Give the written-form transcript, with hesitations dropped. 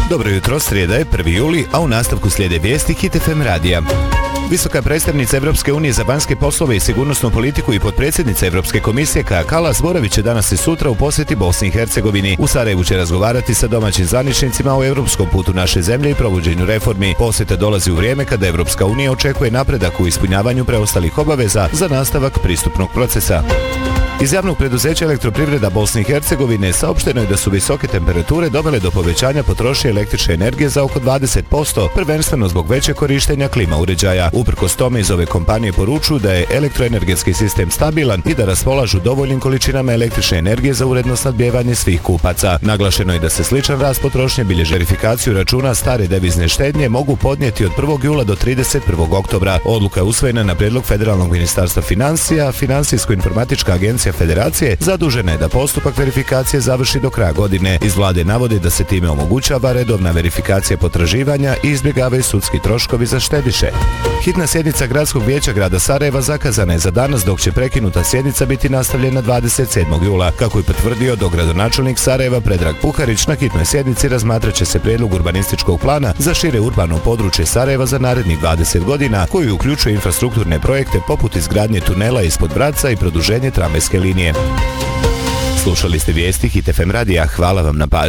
Dobro jutro, srijeda je 1. juli, a u nastavku slijede vijesti Hit FM radija. Visoka predstavnica Europske unije za vanjske poslove i sigurnosnu politiku i potpredsjednica Europske komisije Kaja Kallas boravit će danas i sutra u posjeti Bosni i Hercegovini. U Sarajevu će razgovarati sa domaćim zvaničnicima o europskom putu naše zemlje i provođenju reformi. Posjeta dolazi u vrijeme kada Europska unija očekuje napredak u ispunjavanju preostalih obaveza za nastavak pristupnog procesa. Iz javnog preduzeća Elektroprivreda Bosne i Hercegovine saopšteno je da su visoke temperature dovele do povećanja potrošnje električne energije za oko 20%, prvenstveno zbog većeg korištenja klima uređaja. Uprkos tome iz ove kompanije poručuju da je elektroenergetski sistem stabilan i da raspolažu dovoljnim količinama električne energije za uredno snabdijevanje svih kupaca. Naglašeno je da se sličan rast potrošnje bilježi. Verifikaciju računa stare devizne štednje mogu podnijeti od 1. jula do 31. oktobra. Odluka je usvojena na prijedlog Federalnog ministarstva financija, Financijsko-informatička agencija Federacije zadužena je da postupak verifikacije završi do kraja godine. Iz vlade navode da se time omogućava redovna verifikacija potraživanja i izbjegavaju sudski troškovi za štediše. Hitna sjednica Gradskog vijeća grada Sarajeva zakazana je za danas, dok će prekinuta sjednica biti nastavljena 27. jula. Kako je potvrdio dogradonačelnik Sarajeva Predrag Puharić, na hitnoj sjednici razmatrat će se prijedlog urbanističkog plana za šire urbano područje Sarajeva za narednih 20 godina, koji uključuje infrastrukturne projekte poput izgradnje tunela ispod Braca i produženje tramvajske linije. Slušali ste vijesti Hit FM radija, hvala vam na pažnji.